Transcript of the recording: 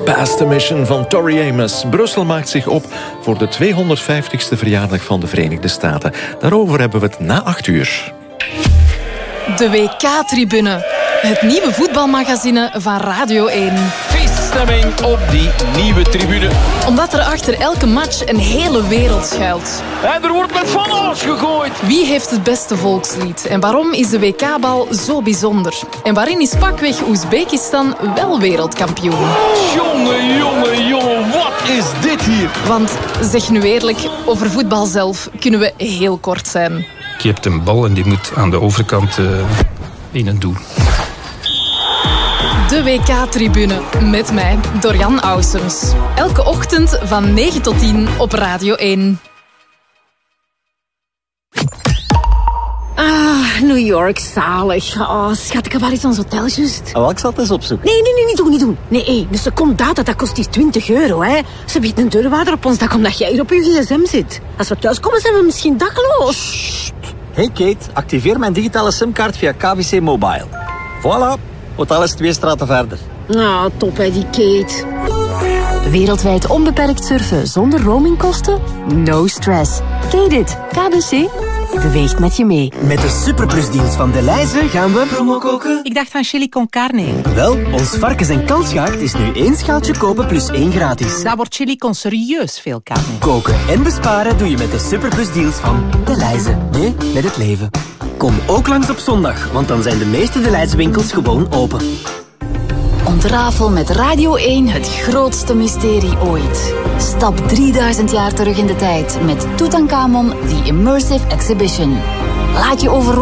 Past the Mission van Tori Amos. Brussel maakt zich op voor de 250ste verjaardag van de Verenigde Staten. Daarover hebben we het na 8 uur. De WK-tribune. Het nieuwe voetbalmagazine van Radio 1. Feeststemming op die nieuwe tribune. Omdat er achter elke match een hele wereld schuilt. En er wordt met van alles gegooid. Wie heeft het beste volkslied? En waarom is de WK-bal zo bijzonder? En waarin is pakweg Oezbekistan wel wereldkampioen? Jongen, wat is dit hier? Want, zeg nu eerlijk, over voetbal zelf kunnen we heel kort zijn. Je hebt een bal en die moet aan de overkant in het doel. De WK-tribune met mij, Dorian Ausums. Elke ochtend van 9 tot 10 op Radio 1. New York, zalig. Oh, schat, ik heb wel eens ons hotel juist. Oh, ik zal het eens opzoeken. Nee, niet doen. Nee, een seconde data, dat kost hier €20, hè. Ze biedt een deurwaarder op ons dak omdat jij hier op je gsm zit. Als we thuiskomen zijn we misschien dakloos. Hey Kate, activeer mijn digitale simkaart via KBC Mobile. Voilà, hotel is 2 straten verder. Nou, top hè, die Kate. Wereldwijd onbeperkt surfen zonder roamingkosten? No stress. Ken je dit? KBC beweegt met je mee. Met de superplusdienst van Delhaize gaan we promo koken. Ik dacht aan chili con carne. Wel, ons varkens- en kalfsgehaakt is nu 1 schaaltje kopen plus 1 gratis. Daar wordt chili con serieus veel carne. Koken en besparen doe je met de superplusdeals van Delhaize. Nee, met het leven. Kom ook langs op zondag, want dan zijn de meeste Delhaize winkels gewoon open. Ontrafel met Radio 1 het grootste mysterie ooit. Stap 3000 jaar terug in de tijd met Tutankhamon The Immersive Exhibition. Laat je over